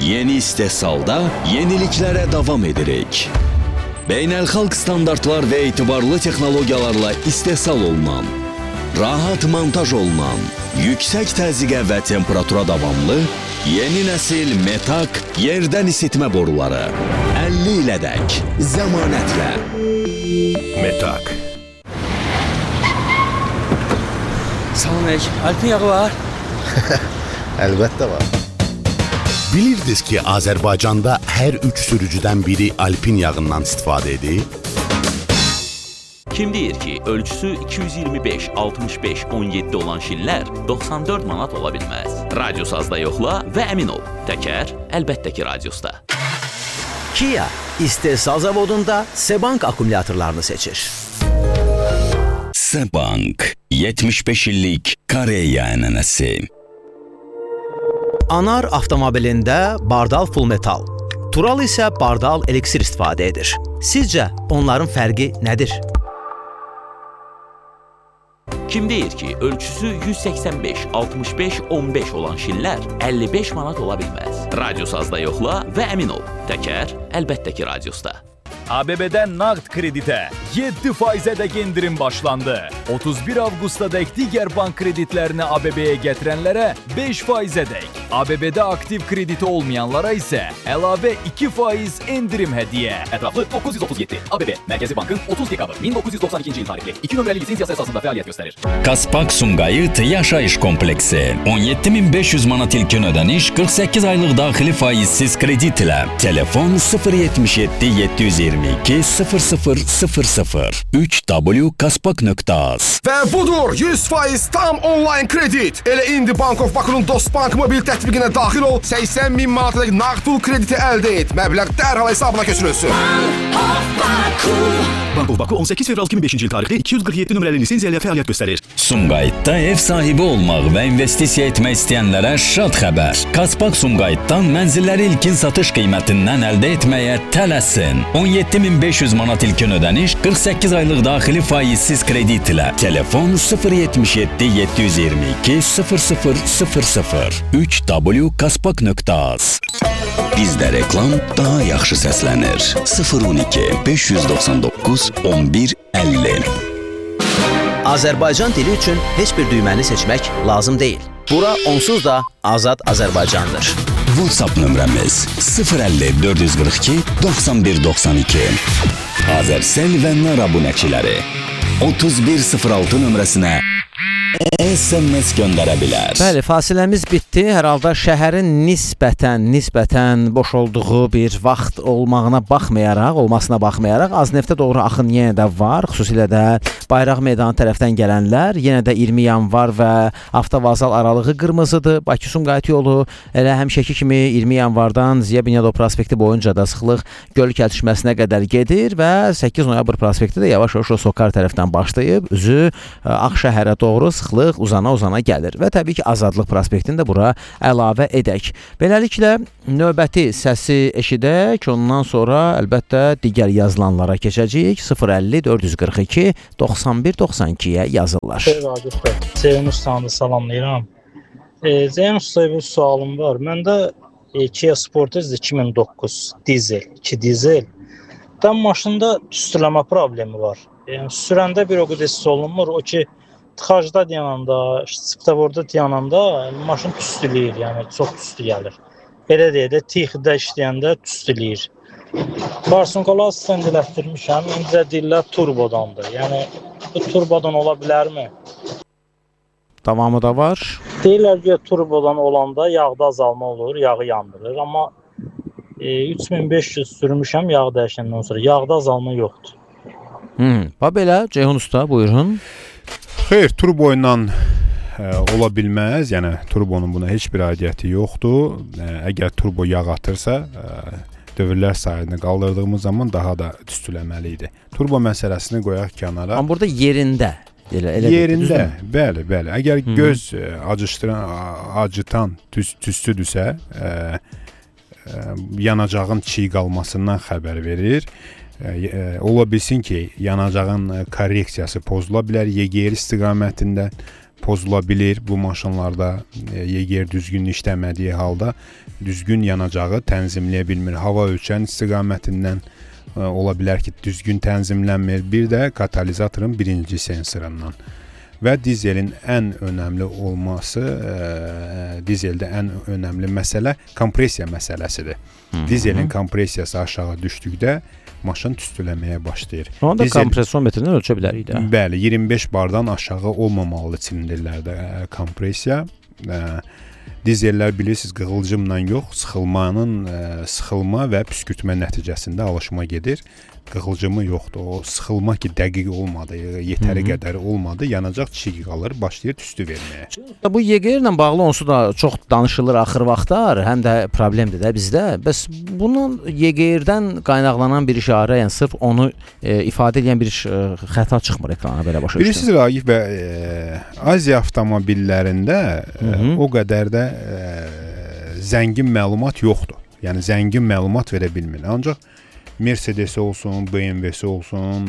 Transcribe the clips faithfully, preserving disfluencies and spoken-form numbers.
Yeni istehsalda yeniliklərə davam edirik. Beynəlxalq standartlar və etibarlı texnologiyalarla istehsal olunan, rahat montaj olunan, yüksək təzyiqə və temperatura davamlı yeni nəsil Metak yerdən isitmə boruları. əlli ilədək zəmanətlə. Metak. Salam əleykum. Alpin yağı var? Əlbəttə var. Bilirdiniz ki, Azərbaycanda hər üç sürücüdən biri Alpin yağından istifadə edir? Kim deyir ki, ölçüsü iki yüz iyirmi beş, altmış beş, on yeddi olan şillər doxsan dörd manat ola bilməz. Radiosazda yoxla və əmin ol, təkər əlbəttə ki, radiosda. Kia istehsal zavodunda Sebank akkumulyatorlarını seçir. Sebank, yetmiş beş illik Koreya ənənəsi. Anar avtomobilində Bardal Full Metal, Tural isə Bardal Elixir istifadə edir. Sizcə onların fərqi nədir? Kim deyir ki, ölçüsü yüz səksən beş, altmış beş, on beş olan şillər əlli beş manat ola bilməz. Radiosazda yoxla və əmin ol, təkər əlbəttə ki, radiosda. A B B-dən nağd kreditə yeddi faizədək endirim başlandı. otuz bir avqustadək digər bank kreditlərini A B B-yə gətirənlərə beş faizədək, A B B-də aktiv krediti olmayanlara isə əlavə iki faiz endirim hədiyyə. Ətraflı doqquz yüz otuz yeddi. A B B Mərkəzi Bankın otuz dekabr min doqquz yüz doxsan ikinci il tarixli iki nömrəli lisensiyası əsasında fəaliyyət göstərir. Kaspak Sumqayıt yaşayış kompleksi. on yeddi min beş yüz manat ilkin ödəniş, qırx səkkiz aylıq daxili faizsiz kredit ilə. Telefon sıfır yetmiş yeddi yeddi yüz iyirmi iki sıfır sıfır sıfır sıfır üç w kaspak nöqtə az. Və budur yüz faiz tam onlayn kredit. Elə indi Bank of Baku'nun Dostbank mobil tətbiqinə daxil ol, səksən min manatlık nağd pul krediti əldə et. Məbləğ dərhal hesabına köçürülsün. Bank of Baku on səkkiz fevral iki min beşinci il tarixli iki yüz qırx yeddi nömrəli lisenziya ilə fəaliyyət göstərir. Sumqayıtda ev sahibi olmaq və investisiya etmək istəyənlərə şad xəbər. Kaspak Sumqayıtdan mənzilləri ilkin satış qiymətindən əldə etməyə tələsin. on yeddi min beş yüz manat ilkin ödəniş, qırx səkkiz aylıq daxili faizsiz kredit ilə. Telefon sıfır yetmiş yeddi yeddi yüz iyirmi iki sıfır sıfır sıfır sıfır üç w kaspak nöqtə az. Bizdə reklam daha yaxşı səslənir. sıfır on iki beş yüz doxsan doqquz on bir əlli. Azərbaycan dili üçün heç bir düyməni seçmək lazım deyil. Bura onsuz da Azad Azərbaycandır. WhatsApp nömrəmiz sıfır əlli dörd yüz qırx iki doxsan bir doxsan iki. Azərsel və Nar abunəçiləri otuz bir sıfır altı nömrəsinə S M S göndərə bilər. Bəli, fasiləmiz bitdi. Hər halda şəhərin nisbətən, nisbətən boş olduğu bir vaxt olmağına baxmayaraq, olmasına baxmayaraq az neftə doğru axın yenə də var. Xüsusilə də Bayraq meydanı tərəfdən gələnlər, yenə də iyirmi yanvar və avtovağzal aralığı qırmızıdır. Bakı-Sumqayıt yolu elə həmişəki kimi iyirmi yanvardan Ziya Bünyadov prospekti boyunca da sıxlıq göl kəsişməsinə qədər gedir və səkkiz noyabr prospekti də yavaş-yavaş Sokar tərəfdən başlayıb üzü Ağşəhərə doğru sıxlıq uzana-uzana gəlir və təbii ki, Azadlıq prospektini də bura əlavə edək. Beləliklə, növbəti səsi eşidək, ondan sonra əlbəttə digər yazılanlara keçəcəyik. sıfır əlli dörd yüz qırx iki doxsan bir doxsan ikiyə yazırlar. Ceyhun Usta'nı salamlayıram. E, Ceyhun Usta'ya bir sualım var. Məndə e, Kia Sportage iki min doqquz dizel, iki dizel. Tam maşında tüstüləmə problemi var. Yəni, sürəndə bir o qədər hiss olunmur. O ki, tıxacda dayananda, spitaborda dayananda maşın tüstüləyir, yəni çox tüstü gəlir. Belə deyə də tixdə işləyəndə tüstüləyir. Barsunkola stand elətdirmişəm, incə deyirlər turbodandır. Yəni, bu turbodan ola bilərmi? Tamamı da var. Deyirlər ki, turbodan olanda yağda azalma olur, yağı yandırır. Amma e, üç min beş yüz sürmüşəm yağ dəyişəndən sonra. Yağda azalma yoxdur. Hmm. Bax belə, Ceyhun Usta, buyurun. Xeyr, turbo ilə ə, ola bilməz. Yəni, turbonun buna heç bir aidiyyəti yoxdur. Ə, əgər turbo yağ atırsa, ə, dövrlər sayını qaldırdığımız zaman daha da tüstüləməli idi. Turbo məsələsini qoyaq kənara. Amma burada yerində. Elə, elə yerində, deyil, bəli, bəli. Əgər hmm. göz acışdıran, acıtan tüs, tüstüdürsə, ə, ə, yanacağın çiğ qalmasından xəbər verir. e, ola bilsin ki, yanacağın korreksiyası pozula bilər, Y G R istiqamətində pozula bilir. Bu maşınlarda e, Y G R düzgün işləmədiyi halda düzgün yanacağı tənzimləyə bilmir. Hava ölçən istiqamətindən e, ola bilər ki, düzgün tənzimlənmir. Bir də katalizatorun birinci sensorundan. Və dizelin ən önəmli olması, e, dizeldə ən önəmli məsələ kompresiya məsələsidir. Hı -hı. Dizelin kompresiyası aşağı düşdükdə maşın tüstüləməyə başlayır. Onu da Dizel, kompresometrdən ölçə bilərik də. Bəli, iyirmi beş bardan aşağı olmamalıdır silindrlərdə e, kompresiya. E, dizellər bilirsiniz qığılcımla yox, sıxılmanın e, sıxılma və püskürtmə nəticəsində alışma gedir. Qığılcımı yoxdur. O sıxılma ki, dəqiq olmadı, yetəri Hı -hı. qədər olmadı, yanacaq çiğ qalır, başlayır tüstü verməyə. Bu Y G R ilə bağlı onsuz da çox danışılır axır vaxtlar, həm də problemdir də bizdə. Bəs bunun Y G R-dən qaynaqlanan bir işarə, yəni sırf onu e, ifadə edən bir e, xəta çıxmır ekrana, belə başa düşdüm. Bilirsiniz Ragif bəy, e, Aziya avtomobillərində e, o qədər də e, zəngin məlumat yoxdur. Yəni zəngin məlumat verə bilmir. Ancaq Mercedes olsun, B M W-si olsun,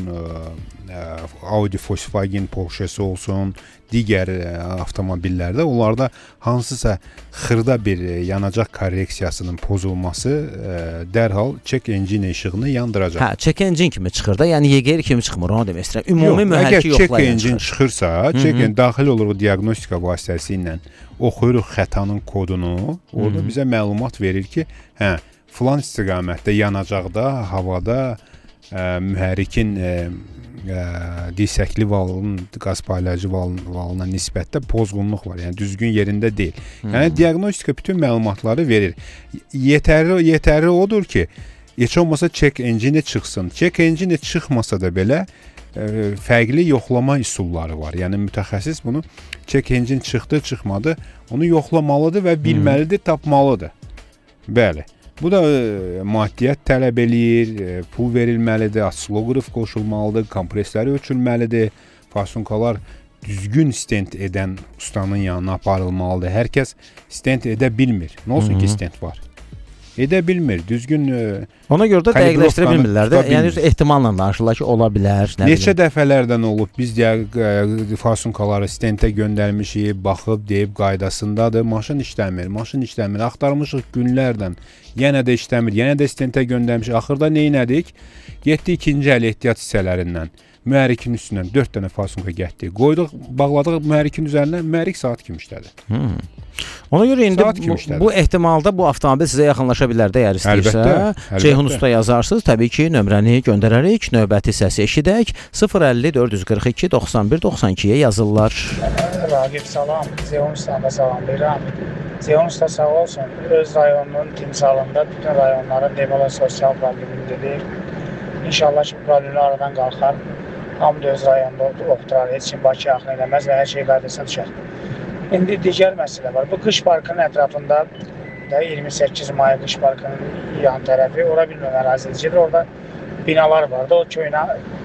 Audi, Volkswagen, Porsche-si olsun, digər avtomobillərdə onlarda hansısa xırda bir yanacaq korreksiyasının pozulması dərhal check engine işığını yandıracaq. Hə, check engine kimi çıxır da, yəni Y G R kimi çıxmır, onu demək istəyirəm. Ümumi mühərriki yoxlayır. Əgər check engine çıxırsa, check engine daxil olur o diaqnostika vasitəsi ilə oxuyuruq xətanın kodunu, orada bizə məlumat verir ki, hə, filan istiqamətdə, yanacaqda, havada ə, mühərrikin ə, ə, dirsəkli valının, qaz paylayıcı valına nisbətdə pozğunluq var. Yəni düzgün yerində deyil. Yəni diaqnostika bütün məlumatları verir. Yetərli, yetərli odur ki, heç olmasa check engine çıxsın. Check engine çıxmasa da belə ə, fərqli yoxlama üsulları var. Yəni mütəxəssis bunu check engine çıxdı, çıxmadı, onu yoxlamalıdır və bilməlidir, tapmalıdır. Bəli. Bu da e, maddiyyat tələb eləyir, e, pul verilməlidir, oscillograf qoşulmalıdır, kompresləri ölçülməlidir, fasunkalar düzgün stent edən ustanın yanına aparılmalıdır. Hər kəs stent edə bilmir. Nə olsun Hı -hı. ki, stent var? Edə bilmir. Düzgün e, ona görə də dəqiqləşdirə bilmirlər də. Yəni ehtimalla danışırlar ki, ola bilər. Neçə dəfələrdən olub biz deyə fasunkaları stentə göndərmişik, baxıb deyib qaydasındadır. Maşın işləmir, maşın işləmir. Axtarmışıq günlərdən. Yenə də işləmir. Yenə də stentə göndərmişik. Axırda nə etdik? Getdik ikinci əl ehtiyat hissələrindən. Mühərrikin üstündən dörd dənə fasunka getdik. Qoyduq, bağladıq mühərrikin üzərinə. Mühərrik saat kimi işlədi. Hmm. Ona görə indi bu, bu ehtimalda bu avtomobil sizə yaxınlaşa bilər də, əgər istəyirsə. Ceyhun Usta yazarsınız. Təbii ki, nömrəni göndərərik. Növbəti səsi eşidək. sıfır əlli dörd yüz qırx iki doxsan bir doxsan ikiyə yazırlar. Ragif salam. Ceyhun Usta'na salamlayıram. Ceyhun Usta sağ olsun. Öz rayonunun timsalında bütün rayonların deməli sosial problemindedir. İnşallah ki, bu problemlər aradan qalxar. Hamı öz rayonunda oxturar, heç kim Bakı yaxın eləməz və hər şey qaydasına düşər. İndi digər məsələ var. Bu qış parkının ətrafında da iyirmi səkkiz may qış parkının yan tərəfi, ora bilməm ərazidir. Orada binalar vardı. O köynə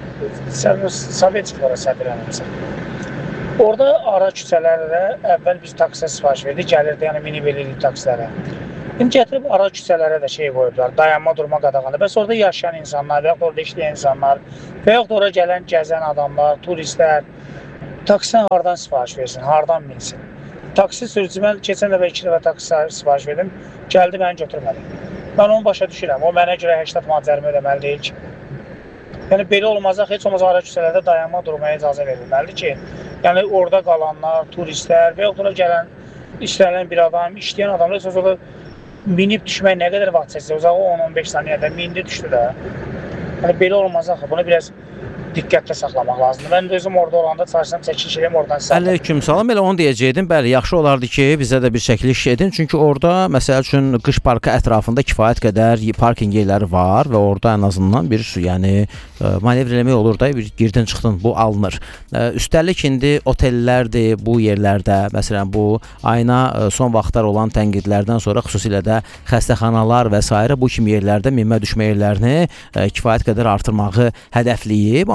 Sovetsklara səhv eləmirəmsə. Orada ara küçələrdə əvvəl biz taksiyə sifariş verdik, gəlirdi, yəni minibelli taksilərə. İndi gətirib ara küçələrə də şey qoyublar, dayanma durma qadağanı. Bəs orada yaşayan insanlar və yaxud orada işləyən insanlar və yaxud ora gələn, gəzən adamlar, turistlər taksidən hardan sifariş versin, hardan binsin? Taksi sürücü, mən keçən dəfə iki dəfə taksi sifariş verdim, gəldi məni götürmədi. Mən onu başa düşürəm, o mənə görə səksən manat cərimə ödəməli deyil ki. Yəni belə olmazsa, heç olmazsa ara küçələrdə dayanma durmaya icazə verilməlidir ki, yəni orada qalanlar, turistlər və yaxud ora gələn, işlənən bir adam, işləyən adamlar söz orada minib düşmək nə qədər vaxt çəkəcək? Uzağı on on beş saniyədə mindi düşdü də. Yəni belə olmazsa, bunu biraz diqqətdə saxlamaq lazımdır. Mən də özüm orada olanda çalışsam çəkiliş edeyim, oradan saxlayım. Əleyküm salam, elə onu deyəcəkdim. Bəli, yaxşı olardı ki, bizə də bir çəkiliş edin. Çünki orada, məsəl üçün, qış parkı ətrafında kifayət qədər parking yerləri var və orada ən azından bir, yəni, manevr eləmək olur da, bir girdin çıxdın, bu alınır. Üstəlik, indi otellərdir bu yerlərdə, məsələn, bu ayına son vaxtlar olan tənqidlərdən sonra xüsusilə də xəstəxanalar və s. bu kimi yerlərdə minmə düşmə yerlərini kifayət qədər artırmağı hədəfləyib. Amma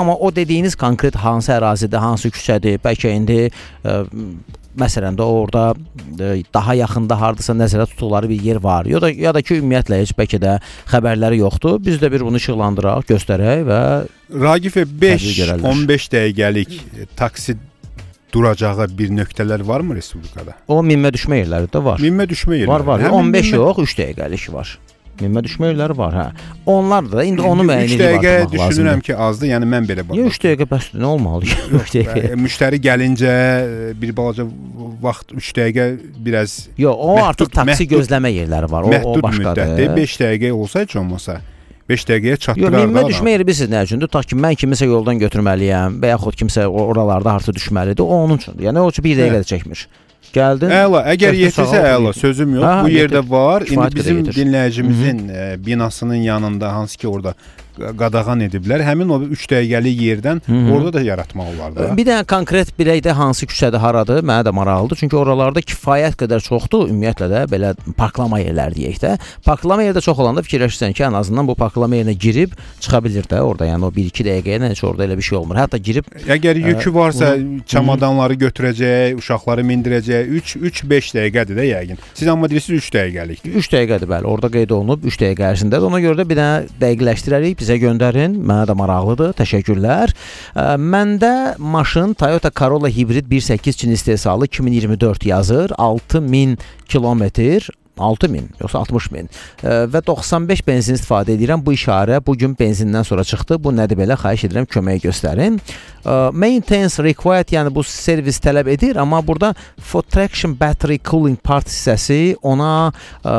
amma o dediyiniz konkret hansı ərazidə, hansı küçədir, bəlkə indi ə, məsələn də orada ə, daha yaxında hardasa nəzərə tutduqları bir yer var. Ya da ya da ki ümumiyyətlə heç bəlkə də xəbərləri yoxdur. Biz də bir bunu işıqlandıraq, göstərək və Ragif beş on beş dəqiqəlik taksi duracağı bir nöqtələr varmı respublikada? O minmə düşmə yerləri də var. Minmə düşmə yerləri. Var, var. Həmin on beş minmə... yox, üç dəqiqəlik var. Minmə düşmə yerləri var, hə. Onlar da indi onu müəyyən edib artırmaq lazımdır. üç dəqiqə düşünürəm ki, azdır. Yəni mən belə baxıram. Yox, üç dəqiqə bəsdir. Nə olmalı? üç dəqiqə. Müştəri gəlincə bir balaca vaxt üç dəqiqə biraz Yox, o məhdud, artıq taksi məhdud, gözləmə yerləri var. O, məhdud o başqadır. Müddətdir. beş dəqiqə olsa heç olmasa beş dəqiqəyə çatdırardı. Yox, minmə düşmə yeri bilirsiniz nə üçündür? Ta ki mən kimisə yoldan götürməliyəm və yaxud kimsə oralarda harsa düşməlidir. O onun üçündür. Yəni o üçün bir dəqiqə də çəkmir. Gəldin. Əla, əgər yetirsə əla, sözüm yox. Ha, bu yerdə yetir. Var. İndi bizim dinləyicimizin Hı -hı. binasının yanında hansı ki orada qadağan ediblər. Həmin o üç dəqiqəlik yerdən Hı -hı. orada da yaratmaq olar da. Bir dənə konkret biləkdə hansı küçədə haradır? Mənə də maraqlıdır. Çünki oralarda kifayət qədər çoxdur. Ümumiyyətlə də belə parklama yerləri deyək də. Parklama yerdə çox olanda fikirləşirsən ki, ən azından bu parklama yerinə girib çıxa bilir də orada. Yəni o bir iki dəqiqəyə heç orada elə bir şey olmur. Hətta girib əgər yükü varsa, ə, çamadanları götürəcək, uşaqları mindirəcək. üç üç beş dəqiqədir də yəqin. Siz amma deyirsiniz üç dəqiqəlikdir. üç dəqiqədir bəli. Orada qeyd olunub üç dəqiqə ərzindədir. Ona görə də bir dənə dəqiqləşdirərik. Bizə göndərin. Mənə də maraqlıdır. Təşəkkürlər. Ə, məndə maşın Toyota Corolla hibrid bir səkkiz Çin istehsalı iki min iyirmi dörd yazır. altı min kilometr. altı min, yoxsa altmış min e, və doxsan beş benzin istifadə edirəm. Bu işarə bugün benzindən sonra çıxdı. Bu nədir belə? Xahiş edirəm kömək göstərin. E, maintenance required, yəni bu servis tələb edir, amma burada for traction battery cooling part hissəsi ona e,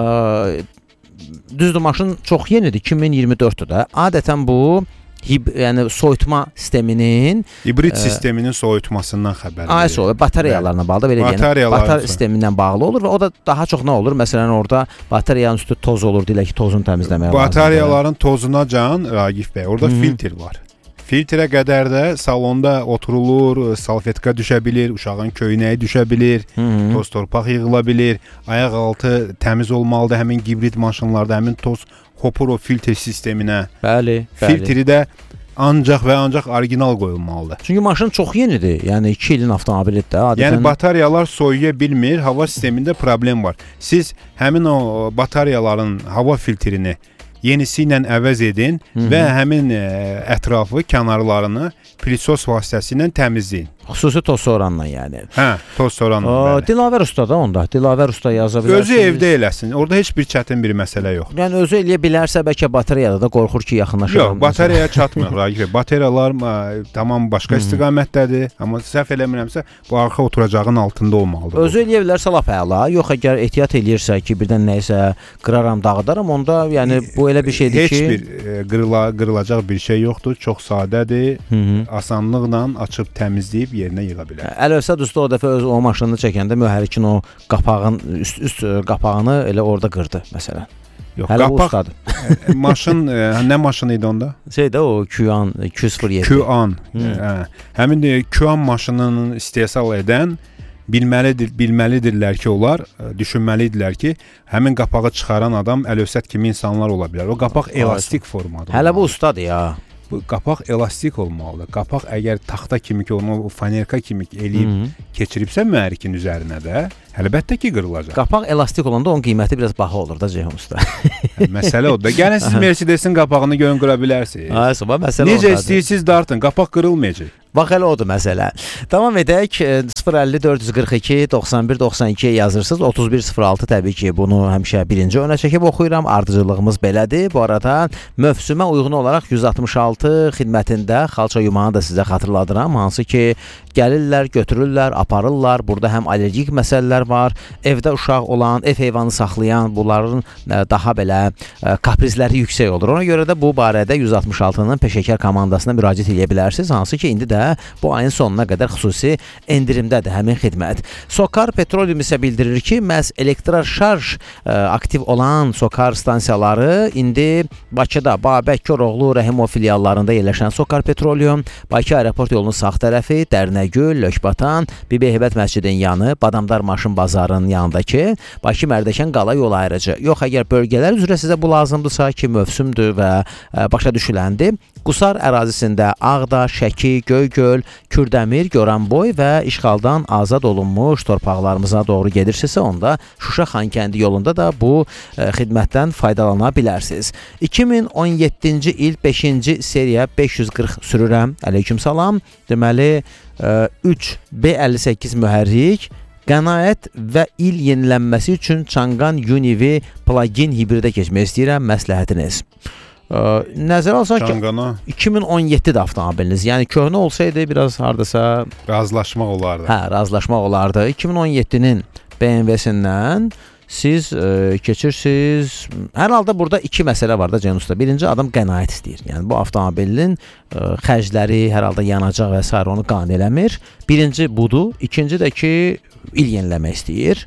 düzdür, maşın çox yenidir, iki min iyirmi dörddür də. Adətən bu Hib, yəni soyutma sisteminin hibrid ə, sisteminin soyutmasından xəbər verir. Ay, soyut batareyalarla bağlı belə deyək. Batar sistemindən bağlı olur və o da daha çox nə olur? Məsələn, orada batareyanın üstü toz olur, deyək ki, tozunu təmizləmək lazımdır. Batareyaların tozuna can Ragif bəy, orada Hı -hı. filtr var. Filtrə qədər də salonda oturulur, salfetka düşə bilir, uşağın köynəyi düşə bilir, Hı -hı. toz torpaq yığıla bilir, ayaq altı təmiz olmalıdır. Həmin hibrid maşınlarda həmin toz hopur o filtr sisteminə. Bəli, bəli. Filtri də ancaq və ancaq orijinal qoyulmalıdır. Çünki maşın çox yenidir. Yəni iki ilin avtomobilidir də. Adətən... Yəni batareyalar soyuya bilmir, hava sistemində problem var. Siz həmin o batareyaların hava filtrini yenisi ilə əvəz edin Hı -hı. və həmin ə, ətrafı, kənarlarını pilisos vasitəsilə təmizləyin. Xüsusi toz soranla yəni. Hə, toz soranla. Dilavər usta da onda. Dilavər usta yaza bilərsiniz. Özü evdə eləsin. Orada heç bir çətin bir məsələ yox. Yəni özü eləyə bilərsə bəlkə bateriyada da qorxur ki, yaxınlaşır. Yox, bateriyaya çatmır. Ragif, batareyalar ə, tamam başqa Hı -hı. istiqamətdədir, amma səhv eləmirəmsə bu arxa oturacağın altında olmalıdır. Özü eləyə bilərsə lap əla. Yox, əgər ehtiyat eləyirsə ki, birdən nəyisə qıraram, dağıdaram, onda yəni bu elə bir şeydir heç ki, heç bir ə, qırıla, qırılacaq bir şey yoxdur. Çox sadədir. Hı -hı. Asanlıqla açıb təmizləyib yerinə yığa bilər. Əlövsət usta o dəfə öz o maşınını çəkəndə mühərrikin o qapağın üst üst qapağını elə orada qırdı məsələn. Yox, hələ qapaq maşın ə, nə maşını idi onda? Şeydə o Q-an iki yüz yeddi. Q-an. Hə. Həmin də Q-an maşınının istehsal edən bilməlidir, bilməlidirlər ki, onlar düşünməlidirlər ki, həmin qapağı çıxaran adam Əlövsət kimi insanlar ola bilər. O qapaq elastik formadır. Hələ bu ustadır ya. Bu qapaq elastik olmalıdır. Qapaq əgər taxta kimi ki, onu fanerka kimi eləyib Hı -hı. keçiribsə mühərrikin üzərinə də, əlbəttə ki, qırılacaq. Qapaq elastik olanda onun qiyməti biraz baha olur da Ceyhun usta. Məsələ odur. Gəlin siz Mercedes-in qapağını görün qıra bilərsiniz. Ay, sabah məsələ odur. Necə istəyirsiniz dartın, qapaq qırılmayacaq. Bax elə odur məsələ. Davam edək. sıfır əlli dörd yüz qırx iki doxsan bir doxsan iki yazırsınız. otuz bir sıfır altı təbii ki, bunu həmişə birinci önə çəkib oxuyuram. Ardıcıllığımız belədir. Bu arada mövsümə uyğun olaraq yüz altmış altı xidmətində xalça yumağı da sizə xatırladıram. Hansı ki, gəlirlər, götürürlər, aparırlar. Burada həm allergik məsələlər var. Evdə uşaq olan, ev heyvanı saxlayan, bunların daha belə kaprizləri yüksək olur. Ona görə də bu barədə yüz altmış altının peşəkar komandasına müraciət edə bilərsiniz. Hansı ki, indi də də bu ayın sonuna qədər xüsusi endirimdədir həmin xidmət. Sokar Petroleum isə bildirir ki, məhz elektroşarj ə, aktiv olan Sokar stansiyaları indi Bakıda Babək Koroğlu Rəhimov filiallarında yerləşən Sokar Petroleum, Bakı aeroport yolunun sağ tərəfi, Dərnəgül, Lökbatan, Bibi Heybət məscidin yanı, Badamdar maşın bazarının yanındakı Bakı Mərdəkan qala yol ayrıcı. Yox, əgər bölgələr üzrə sizə bu lazımdırsa ki, mövsümdür və ə, başa düşüləndir, Qusar ərazisində Ağda, Şəki, Göygöl, Kürdəmir, Goranboy və işğaldan azad olunmuş torpaqlarımıza doğru gedirsinizsə, onda Şuşa Xankəndi yolunda da bu ə, xidmətdən faydalana bilərsiniz. iki min on yeddinci il beşinci seriya beş yüz qırx sürürəm. Əleyküm salam. Deməli, ə, üç B əlli səkkiz mühərrik, qənaət və il yenilənməsi üçün Çanqan Univi plug-in hibridə keçmək istəyirəm, məsləhətiniz. Ə, nəzərə alsaq ki, iki min on yeddidə avtomobiliniz, yəni köhnə olsaydı biraz hardasa razılaşmaq olardı. Hə, razılaşmaq olardı. iki min on yeddinin B M W-sindən siz ə, keçirsiniz. Hər halda burada iki məsələ var da Ceyhun usta. Birinci, adam qənaət istəyir. Yəni bu avtomobilin ə, xərcləri hər halda yanacaq və sair onu qane eləmir. Birinci budur. İkinci də ki, il yeniləmək istəyir.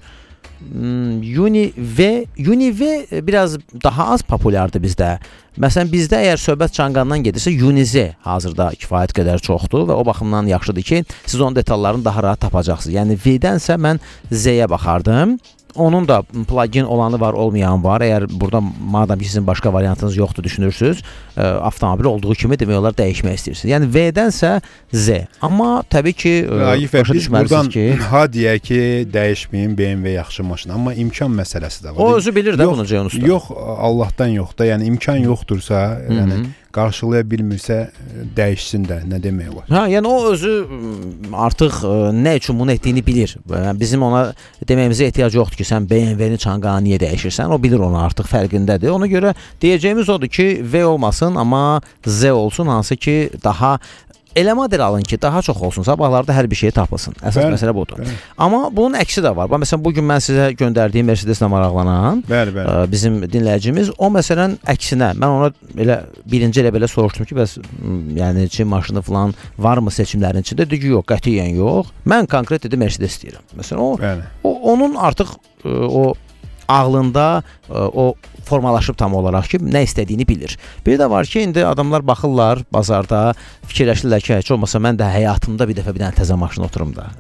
Univ, Univ biraz daha az populyardır bizdə. Məsələn, bizdə əgər söhbət Çanqandan gedirsə, Unize hazırda kifayət qədər çoxdur və o baxımdan yaxşıdır ki, siz onun detallarını daha rahat tapacaqsınız. Yəni V-dənsə mən Z-yə baxardım. Onun da plug-in olanı var, olmayan var. Əgər burada madəm ki, sizin başqa variantınız yoxdur düşünürsünüz, ə, avtomobil olduğu kimi demək olar dəyişmək istəyirsiniz. Yəni V-dənsə Z. Amma təbii ki, ə, başa düşməlisiniz ki, ha deyək ki, dəyişməyin, B M W yaxşı maşın, amma imkan məsələsi də var. O özü bilir də bunu Ceyhun usta. Yox, Allahdan yox da, yəni imkan yoxdursa, Hı -hı. yəni qarşılaya bilmirsə dəyişsin də, nə demək olar? Hə, yəni o özü artıq ə, nə üçün bunu etdiyini bilir. Bizim ona deməyimizə ehtiyac yoxdur ki, sən B M W-ni Çanqana niyə dəyişirsən? O bilir onu artıq, fərqindədir. Ona görə deyəcəyimiz odur ki, V olmasın, amma Z olsun, hansı ki daha elə model alın ki, daha çox olsun. Sabahlarda hər bir şey tapılsın. Əsas bəli, məsələ budur. Bəli. Amma bunun əksi də var. Məsələn, bugün mən sizə göndərdiyim Mercedes-lə maraqlanan bəli, bəli. Ə, bizim dinləyicimiz, o məsələn əksinə, mən ona elə birinci elə belə soruşdum ki, bəs yəni Çin maşını falan varmı seçimlərin içində? Dedi ki, yox, qətiyyən yox. Mən konkret dedi Mercedes istəyirəm. Məsələn, o, o onun artıq ə, o ağlında ə, o formalaşıb tam olaraq ki, nə istədiyini bilir. Bir də var ki, indi adamlar baxırlar bazarda, fikirləşirlər ki, heç olmasa mən də həyatımda bir dəfə bir dənə təzə maşın oturum da.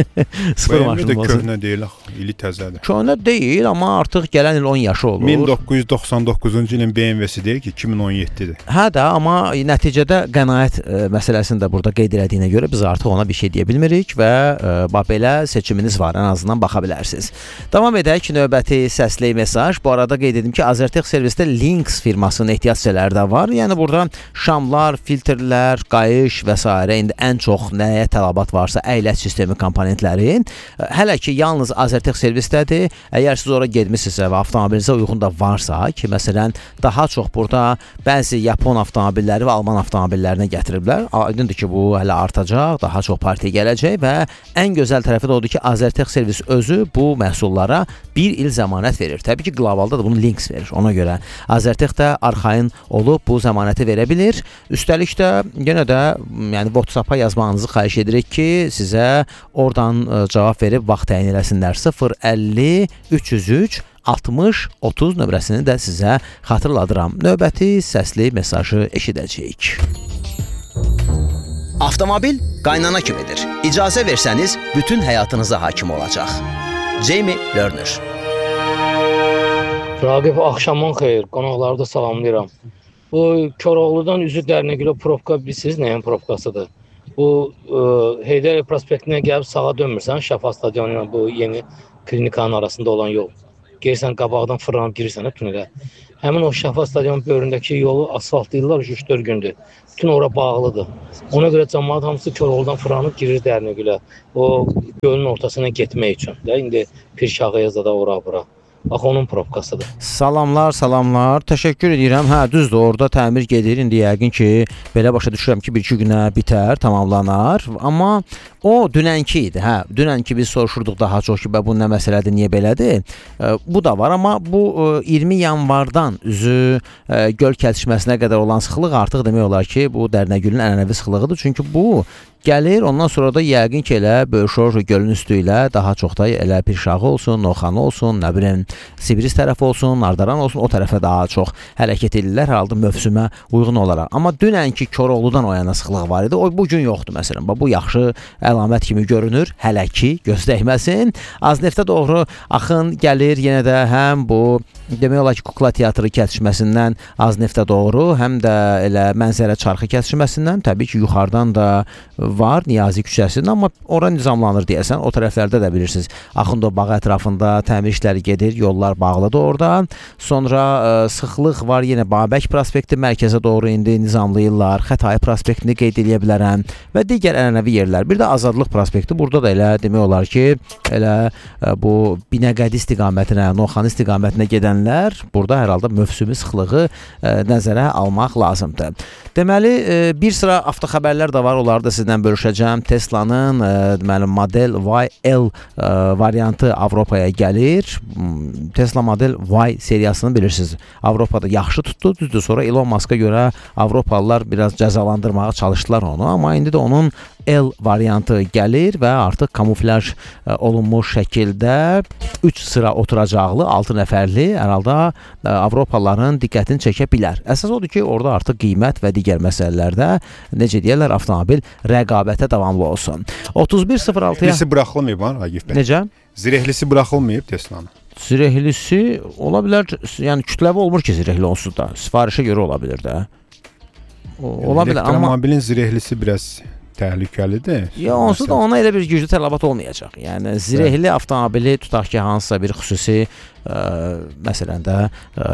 Sıfır maşın olsun. Köhnə deyil, ili təzədir. Köhnə deyil, amma artıq gələn il on yaşı olur. min doqquz yüz doxsan doqquzuncu ilin B M W-si deyil ki, iki min on yeddidir. Hə də, amma nəticədə qənaət ə, məsələsini də burada qeyd elədiyinə görə biz artıq ona bir şey deyə bilmirik və ə, belə seçiminiz var, ən azından baxa bilərsiniz. Davam edək, növbəti səsli mesaj. Bu arada qeyd edim ki, Azertech servisdə Lynx firmasının ehtiyac də var. Yəni burada şamlar, filtrlər, qayış və s. indi ən çox nəyə tələbat varsa, əyləc sistemi komponentləri hələ ki, yalnız Azertech servisdədir. Əgər siz ora getmisinizsə və avtomobilinizə uyğun da varsa ki, məsələn, daha çox burada bəzi Yapon avtomobilləri və Alman avtomobillərinə gətiriblər. Aydındır ki, bu hələ artacaq, daha çox partiya gələcək və ən gözəl tərəfi də odur ki, Azertech servis özü bu məhsullara bir il zəmanət verir. Təbii ki, qlobalda da bunu Lynx verir. Ona görə Azertech də arxayın olub bu zəmanəti verə bilir. Üstəlik də yenə də yəni WhatsApp-a yazmağınızı xahiş edirik ki, sizə oradan ə, cavab verib vaxt təyin eləsinlər. sıfır əlli üç yüz üç altmış otuz nömrəsini də sizə xatırladıram. Növbəti səsli mesajı eşidəcəyik. Avtomobil qaynana kimidir. İcazə versəniz bütün həyatınıza hakim olacaq. Jamie Lerner. Raqib, axşamın xeyir, qonaqları da salamlayıram. Bu Koroğludan üzü Dərnəgülə probka bilirsiniz, nəyin probkasıdır? Bu ə, Heydər prospektinə gəlib sağa dönmürsən, Şəfa stadionu ilə bu yeni klinikanın arasında olan yol. Gelirsən qabaqdan fırlanıb girirsən tünelə. Həmin o Şəfa stadionu böyründəki yolu asfaltlayırlar üç dörd gündür. Bütün ora bağlıdır. Ona görə cəmaət hamısı Koroğludan fırlanıb girir Dərnəgülə. O gölün ortasına getmək üçün. Də indi Pirşağıya da ora bura. Bax onun probkasıdır. Salamlar, salamlar. Təşəkkür edirəm. Hə, düzdür, orada təmir gedir. İndi yəqin ki, belə başa düşürəm ki, bir iki günə bitər, tamamlanar. Amma o dünənki idi. Hə, dünənki biz soruşurduq daha çox ki, bu nə məsələdir, niyə belədir? E, bu da var, amma bu e, iyirmi yanvardan üzü e, göl kəsişməsinə qədər olan sıxlıq artıq demək olar ki, bu Dərnəgülün ənənəvi sıxlığıdır. Çünki bu gəlir, ondan sonra da yəqin ki, elə Böyükşor gölün üstü ilə daha çox da elə Pirşağı olsun, Novxanı olsun, nə bilim, Sibris tərəfi olsun, Nardaran olsun, o tərəfə daha çox hərəkət edirlər, hər halda mövsümə uyğun olaraq. Amma dünənki Koroğludan o yana sıxlıq var idi, o bugün yoxdur məsələn. Bu yaxşı əlamət kimi görünür, hələ ki, göz dəyməsin. Azneftə doğru axın gəlir, yenə də həm bu demək olar ki, Kukla Teatrı kəsişməsindən Azneftə doğru, həm də elə Mənzərə çarxı kəsişməsindən, təbii ki, yuxarıdan da var Niyazi küçəsindən, amma ora nizamlanır deyəsən. O tərəflərdə də bilirsiniz, Axundov bağı ətrafında təmir işləri gedir, yollar bağlıdır orada. Sonra ə, sıxlıq var, yenə Babək prospekti mərkəzə doğru indi nizamlayırlar. Xətai prospektini qeyd edə bilərəm və digər ənənəvi yerlər. Bir də Azadlıq prospekti, burada da elə demək olar ki, elə ə, bu Binəqədi istiqamətinə, Novxanı istiqamətinə gedənlər burada hər halda mövsümi sıxlığı ə, nəzərə almaq lazımdır. Deməli, ə, bir sıra avtoxəbərlər də var, onları da sizdən bölüşəcəm. Teslanın ə, deməli Model Y L ə, variantı Avropaya gəlir. Tesla Model Y seriyasını bilirsiniz, Avropada yaxşı tutdu, düzdür. Sonra Elon Musk'a görə Avropalılar biraz cəzalandırmağa çalışdılar onu, amma indi də onun L variantı gəlir və artıq kamuflaj ə, olunmuş şəkildə üç sıra oturacaqlı, altı nəfərli, hər halda ə, Avropalıların diqqətini çəkə bilər. Əsas odur ki, orada artıq qiymət və digər məsələlərdə, necə deyirlər, avtomobil rəqabətə davamlı olsun. otuz bir sıfır altıya Zirəhlisi buraxılmayıb, Agif bəy. Necə? Zirəhlisi buraxılmayıb Teslanın. Zirəhlisi ola bilər, yəni kütləvi olmur ki, zirəhli onsuz da. Sifarişə görə ola bilər də. O, ola bilər, amma elektromobilin zirəhlisi biraz təhlükəlidir. Ya onsuz da ona elə bir güclü tələbat olmayacaq. Yəni zirehli avtomobili tutaq ki, hansısa bir xüsusi ə, məsələn də ə,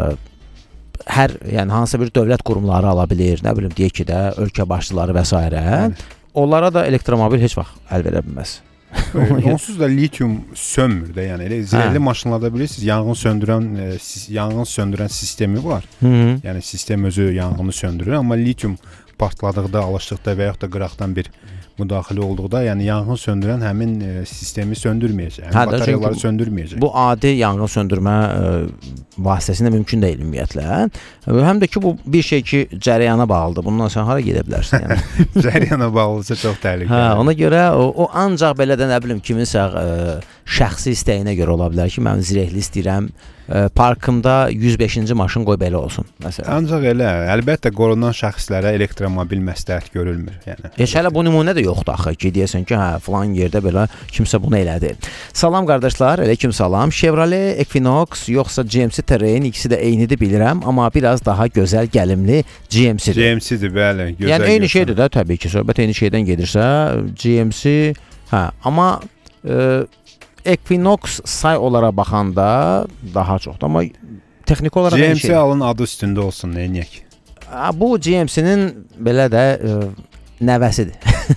hər, yəni hansısa bir dövlət qurumları ala bilir, nə bilim deyək ki də ölkə başçıları və s. Onlara da elektromobil heç vaxt əl verə bilməz. Onsuz da litium sönmür də, yəni elə zirehli maşınlarda bilirsiniz, yanğın söndürən e, yanğın söndürən sistemi var. Hı -hı. Yəni sistem özü yanğını söndürür, amma litium partladıqda, alışdıqda və yaxud da qıraqdan bir müdaxilə olduqda, yəni yanğın söndürən həmin e, sistemi söndürməyəcək, yəni hə, batareyaları söndürməyəcək. Bu adi yanğın söndürmə e, vasitəsində mümkün deyil ümumiyyətlə. Həm də ki, bu bir şey ki, cərəyana bağlıdır. Bundan sən hara gedə bilərsən? Yəni? Cərəyana bağlıdırsa çox təhlükəli. Hə, ona görə o, o ancaq belə də nə bilim kiminsə e, şəxsi istəyinə görə ola bilər ki, mən zirehli istəyirəm, e, parkımda yüz beşinci maşın qoy belə olsun, məsələn. Ancaq elə, əlbəttə qorunan şəxslərə elektromobil məsləhət görülmür. Yəni. Heç hələ bu nümunə də yoxdur axı ki, deyəsən ki, hə, filan yerdə belə kimsə bunu elədi. Salam qardaşlar, aleyküm salam. Chevrolet Equinox yoxsa G M C Terrain, ikisi də eynidir bilirəm, amma biraz daha gözəl, gəlimli G M C-dir. G M C-dir, bəli, gözəl. Yəni eyni gözəl. Şeydir də təbii ki, söhbət eyni şeydən gedirsə, G M C, hə, amma e, Equinox say olaraq baxanda daha çoxdur, amma texniki olaraq G M C alın adı üstündə olsun, neyiniyək? Bu G M C-nin belə də e, nəvəsidir.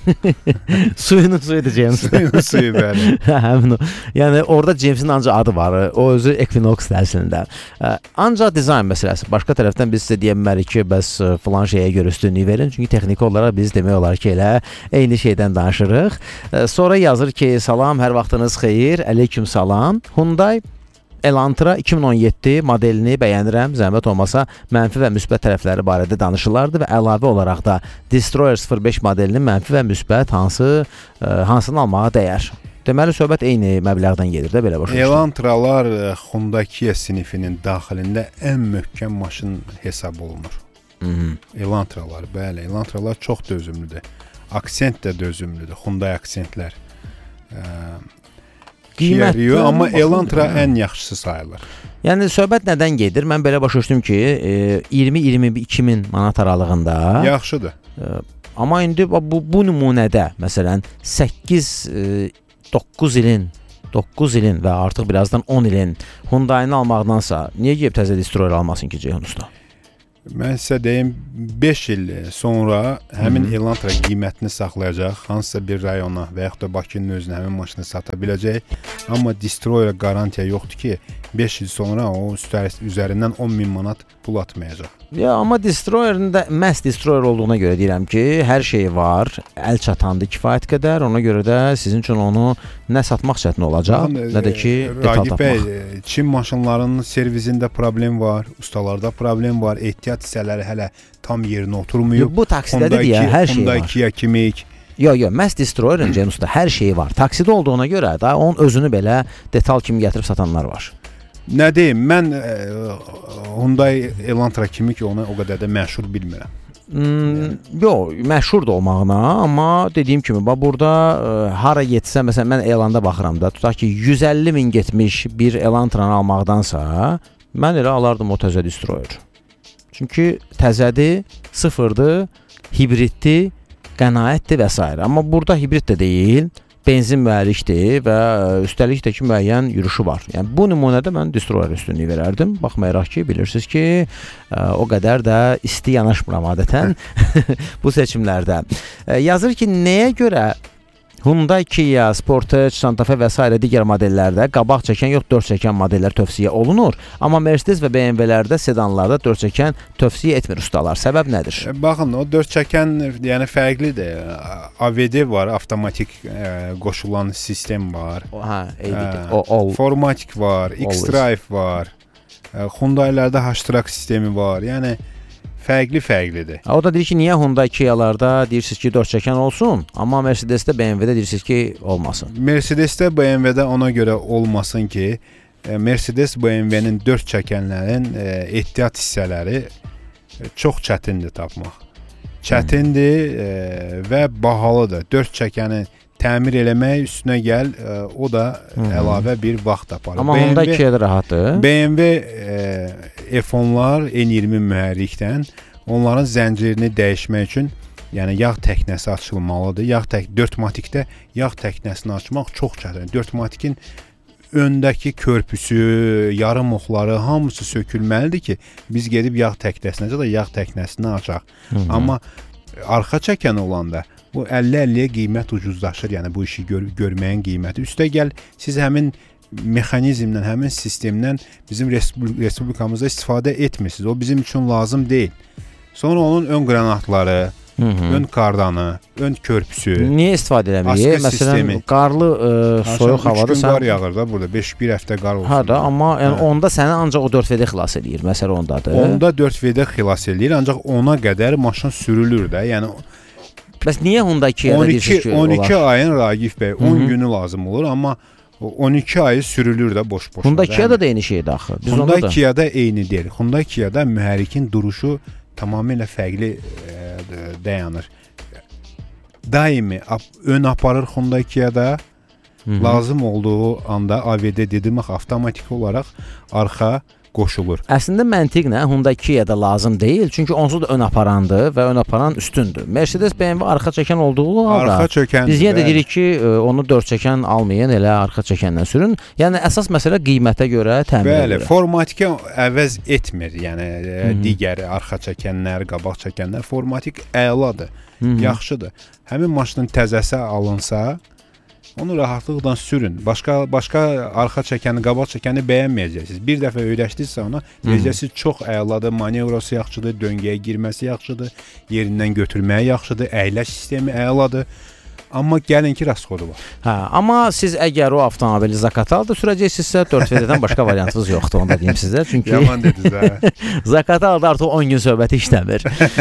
Suyunun suyudur G M C. Suyunun suyu bəli. Həmin o. Yəni orada G M C-nin ancaq adı var. O özü Equinox əslində. Ancaq dizayn məsələsi. Başqa tərəfdən biz sizə deyə bilmərik ki, bəs filan şeyə görə üstünlük verin. Çünki texniki olaraq biz demək olar ki, elə eyni şeydən danışırıq. Sonra yazır ki, salam, hər vaxtınız xeyir. Aleyküm salam. Hyundai Elantra iki min on yeddi modelini bəyənirəm. Zəhmət olmasa mənfi və müsbət tərəfləri barədə danışılardı və əlavə olaraq da Destroyer sıfır beş modelinin mənfi və müsbət hansı hansını almağa dəyər. Deməli söhbət eyni məbləğdən gedir də belə başa düşdüm. Elantralar Hyundai Kia sinifinin daxilində ən möhkəm maşın hesab olunur. Hı -hı. Elantralar, bəli, Elantralar çox dözümlüdür. Aksent də dözümlüdür. Hyundai aksentlər. Ə, Qiymətli, amma Elantra ən yaxşısı sayılır. Yəni söhbət nədən gedir? Mən belə başa düşdüm ki, iyirmi iyirmi iki min manat aralığında. Yaxşıdır. Amma indi bu bu nümunədə məsələn səkkiz doqquz ilin doqquz ilin və artıq birazdan on ilin Hyundai-ni almaqdansa niyə gəlib təzə Destroyer almasın ki, Ceyhun usta? Mən sizə deyim, beş il sonra həmin Hı -hı. Elantra qiymətini saxlayacaq, hansısa bir rayona və yaxud da Bakının özünə həmin maşını sata biləcək. Amma Destroyer qarantiya yoxdur ki, beş il sonra o üzərindən on min manat pul atmayacaq. Ya amma Destroyer'ın da məhz Destroyer olduğuna görə deyirəm ki, hər şey var, əl çatandı kifayət qədər. Ona görə də sizin üçün onu nə satmaq çətin olacaq, nə də ki detal tapmaq. Çin maşınlarının servisində problem var, ustalarda problem var, ehtiyat hissələri hələ tam yerinə oturmuyub. Bu taksidədir deyə hər şey var. Hyundai Kia kimi Yox, yox, məhz Destroyer-ın Ceyhun usta hər şeyi var. Taksidə olduğuna görə da onun özünü belə detal kimi gətirib satanlar var. Nə deyim, mən e, Hyundai Elantra kimi ki, onu o qədər də məşhur bilmirəm. Hmm, yox, məşhur da olmağına, amma dediyim kimi, bax burada ə, hara getsə, məsələn mən elanda baxıram da, tutaq ki yüz əlli min getmiş bir Elantranı almaqdansa, mən elə alardım o təzə Destroyer. Çünki təzədir, sıfırdır, hibriddir, qənaətdir və s. Amma burada hibrid də deyil, benzin mühərrikdir və üstəlik də ki müəyyən yürüşü var. Yəni bu nümunədə mən Destroyer üstünlüyü verərdim. Baxmayaraq ki, bilirsiniz ki, ə, o qədər də isti yanaşmıram adətən bu seçimlərdə. Ə, yazır ki, nəyə görə Hyundai, Kia, Sportage, Santa Fe və s. digər modellərdə qabaq çəkən yox dörd çəkən modellər tövsiyə olunur, amma Mercedes və B M W-lərdə sedanlarda dörd çəkən tövsiyə etmir ustalar. Səbəb nədir? Baxın, o dörd çəkən yəni fərqlidir. A V D var, avtomatik ə, qoşulan sistem var. Hə, eyni. O, o Formatik var, X-Drive var. Ə, Hyundai-lərdə H-Track sistemi var. Yəni fərqli-fərqlidir. O da deyir ki, niyə Hyundai, Kia-larda deyirsiniz ki, dörd çəkən olsun, amma Mercedes-də, B M W-də deyirsiniz ki, olmasın. Mercedes-də, B M W-də ona görə olmasın ki, Mercedes, B M W-nin dörd çəkənlərin ehtiyat hissələri çox çətindir tapmaq. Çətindir hmm. və bahalıdır. dörd çəkəni təmir eləmək üstünə gəl, o da hmm. əlavə bir vaxt aparır. Amma Hyundai, Kia-da rahatdır. B M W F on-lar N iyirmi mühərrikdən onların zəncirini dəyişmək üçün yəni yağ təknəsi açılmalıdır. Yağ tək dörd matikdə yağ təknəsini açmaq çox çətindir. dörd matikin öndəki körpüsü, yarım oxları hamısı sökülməlidir ki, biz gedib yağ təknəsinəcə də yağ təknəsini açaq. Hı -hı. Amma arxa çəkən olanda bu əlli əlliyə qiymət ucuzlaşır. Yəni bu işi gör görməyin qiyməti. Üstə gəl siz həmin mexanizmdən, həmin sistemdən bizim respublikamızda istifadə etmirsiniz. O bizim üçün lazım deyil. Sonra onun ön qranatları, Hı -hı. ön kardanı, ön körpüsü. Niyə istifadə eləməyik? Məsələn, qarlı ə, soyuq havada sən qar yağır da burada, beş bir həftə qar olsun. Hə də, amma yəni, onda səni ancaq o dörd V D xilas eləyir. Məsələ ondadır. Onda dörd V D xilas eləyir, ancaq ona qədər maşın sürülür də. Yəni bəs niyə Hyundai, Kia-da deyirsiniz ki, on iki ayın Ragif bəy, on Hı -hı. günü lazım olur, amma on iki ayı sürülür də boş-boş. Hyundai, Kia-da da eyni şeydir axı. Hyundai, Kia-da eyni deyil. Hyundai, Kia-da mühərrikin duruşu tamamilə fərqli e, dayanır. Daimi ön aparır Hyundai, Kia-da. Lazım olduğu anda A V D dedim axı avtomatik olaraq arxa qoşulur. Əslində məntiq nə? Hyundai, Kia-da lazım deyil. Çünki onsuz da ön aparandır və ön aparan üstündür. Mercedes, B M W arxa çəkən olduğu halda arxa çəkən. Biz yenə də deyirik ki, onu dörd çəkən almayın, elə arxa çəkəndən sürün. Yəni əsas məsələ qiymətə görə, təminə Bəli, görə. formatikə əvəz etmir. Yəni Hı -hı. digər arxa çəkənlər, qabaq çəkənlər formatik əladır. Hı -hı. Yaxşıdır. Həmin maşının təzəsi alınsa onu rahatlıqla sürün. Başqa başqa arxa çəkəni, qabaq çəkəni bəyənməyəcəksiniz. Bir dəfə öyrəşdinizsə ona, necəsi çox əladır, manevrası yaxşıdır, döngəyə girməsi yaxşıdır, yerindən götürməyi yaxşıdır, əyləş sistemi əladır. Amma gəlin ki, rasxodu var. Hə, amma siz əgər o avtomobili zakata aldı sürəcəksinizsə dörd V D-dən başqa variantınız yoxdur, onu da deyim sizə. Çünki yaman dediniz hə. zakata aldı artıq on gün söhbəti işləmir.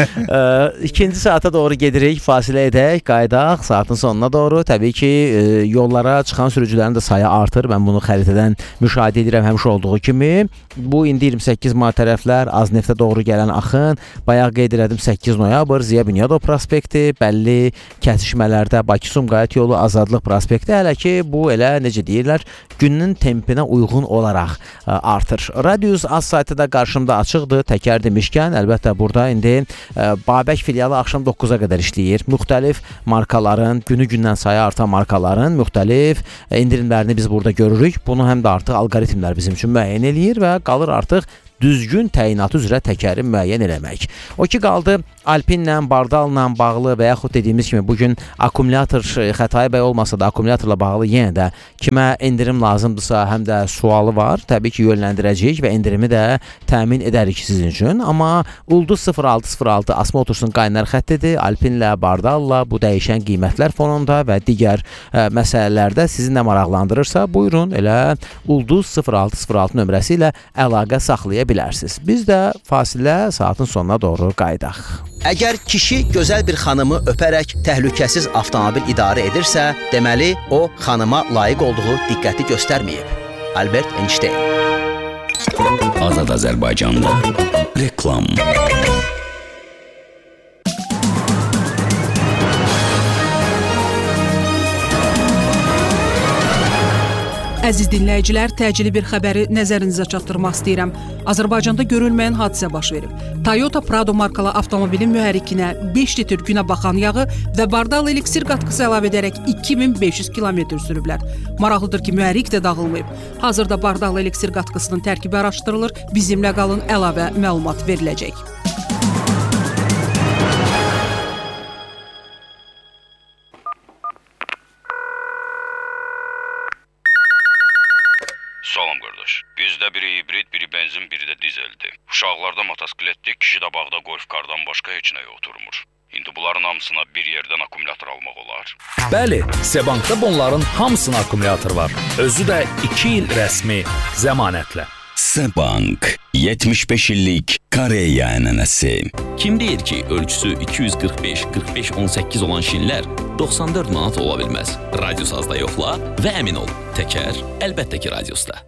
e, ikinci saata doğru gedirik, fasilə edək, qaydaq saatın sonuna doğru. Təbii ki, e, yollara çıxan sürücülərin də sayı artır. Mən bunu xəritədən müşahidə edirəm həmişə olduğu kimi. Bu indi iyirmi səkkiz may tərəflər, az neftə doğru gələn axın. Bayaq qeyd elədim səkkiz noyabr, Ziya Bünyadov prospekti, bəlli kəsişmələrdə Bakı-Sumqayıt yolu, Azadlıq prospekti, hələ ki bu elə necə deyirlər, günün tempinə uyğun olaraq ə, artır. Radius az saytı da qarşımda açıqdır, təkər demişkən, əlbəttə burada indi ə, Babək filialı axşam doqquza qədər işləyir. Müxtəlif markaların, günü-gündən sayı artan markaların müxtəlif endirimlərini biz burada görürük. Bunu həm də artıq alqoritmlər bizim üçün müəyyən eləyir və qalır artıq düzgün təyinatı üzrə təkəri müəyyən eləmək. O ki qaldı Alpinlə, Bardalla bağlı və yaxud dediyimiz kimi bugün akkumulyator Xətai bəy olmasa da akkumulyatorla bağlı yenə də kimə endirim lazımdırsa həm də sualı var. Təbii ki yönləndirəcəyik və endirimi də təmin edərik sizin üçün. Amma Ulduz sıfır altı sıfır altı Asma Otursun qaynar xəttidir. Alpinlə, Bardalla bu dəyişən qiymətlər fonunda və digər ə, məsələlərdə sizi nə maraqlandırırsa buyurun elə Ulduz sıfır altı sıfır altı nömrəsi ilə əlaqə saxlaya bilərsiniz. Biz də fasilə saatın sonuna doğru qaydaq. Əgər kişi gözəl bir xanımı öpərək təhlükəsiz avtomobil idarə edirsə, deməli o xanıma layiq olduğu diqqəti göstərməyib. Albert Einstein. Azad Azərbaycanda reklam. Əziz dinləyicilər, təcili bir xəbəri nəzərinizə çatdırmaq istəyirəm. Azərbaycanda görülməyən hadisə baş verib. Toyota Prado markalı avtomobilin mühərrikinə beş litr günə baxan yağı və bardal eliksir qatqısı əlavə edərək iki min beş yüz kilometr sürüblər. Maraqlıdır ki, mühərrik də dağılmayıb. Hazırda bardal eliksir qatqısının tərkibi araşdırılır. Bizimlə qalın, əlavə məlumat veriləcək. Salam qardaş. Bizdə biri hibrid, biri benzin, biri də dizeldir. Uşaqlarda motosikletdir, kişi də bağda golf kardan başqa heç nəyə oturmur. İndi bunların hamısına bir yerdən akkumulyator almaq olar. Bəli, Sebankda bunların hamısına akkumulyator var. Özü də iki il rəsmi zəmanətlə. Sebank, yetmiş beş illik Koreya ənənəsi. Kim deyir ki, ölçüsü iki yüz qırx beş qırx beş on səkkiz olan şinlər doxsan dörd manat ola bilməz. Radiosazda yoxla və əmin ol. Təkər, əlbəttə ki, radiosda.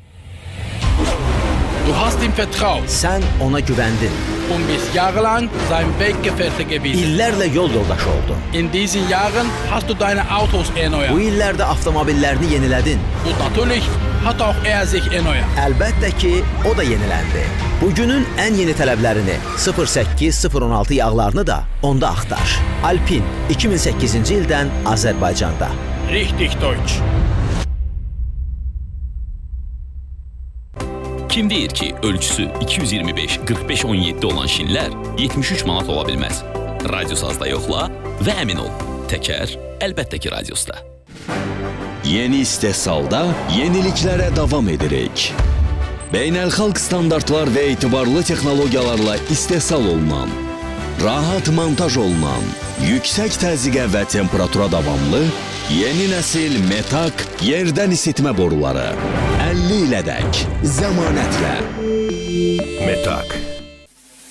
Du hast ihm vertraut. Sən ona güvəndin. Und bist jahrelang sein Weggefährte gewesen. İllərlə yol yoldaşı oldun. In diesen Jahren hast du deine Autos erneuert. Bu illərdə avtomobillerini yenilədin. Und natürlich hat auch er sich erneuert. Əlbəttə ki, o da yeniləndi. Bugünün ən yeni tələblərini sıfır səkkiz sıfır on altı yağlarını da onda axtar. Alpin iki min səkkizinci ildən Azərbaycanda. Richtig Deutsch. Kim deyir ki, ölçüsü iki yüz iyirmi beş qırx beş on yeddi olan şinlər yetmiş üç manat ola bilməz. Radiosazda yoxla və əmin ol. Təkər, əlbəttə ki, radiosda. Yeni istehsalda yeniliklərə davam edirik. Beynəlxalq standartlar və etibarlı texnologiyalarla istehsal olunan, rahat montaj olunan, yüksək təzyiqə və temperatura davamlı yeni nəsil Metak yerdən isitmə boruları. əlli ilədək zəmanətlə. Metak.